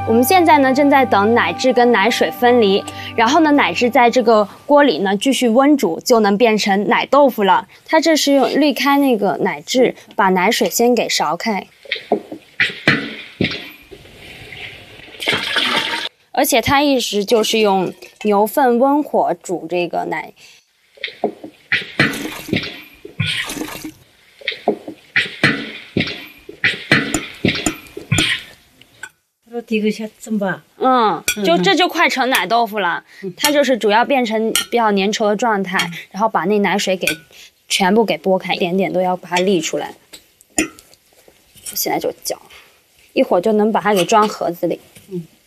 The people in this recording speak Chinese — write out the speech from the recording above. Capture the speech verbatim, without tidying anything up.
我们现在呢正在等奶汁跟奶水分离，然后呢奶汁在这个锅里呢继续温煮，就能变成奶豆腐了。它这是用滤开那个奶汁，把奶水先给勺开。而且它一直就是用牛粪温火煮这个奶。 嗯，就这就快成奶豆腐了。它就是主要变成比较粘稠的状态，然后把那奶水给全部给拨开，一点点都要把它沥出来。现在就搅，一会儿就能把它给装盒子里。嗯。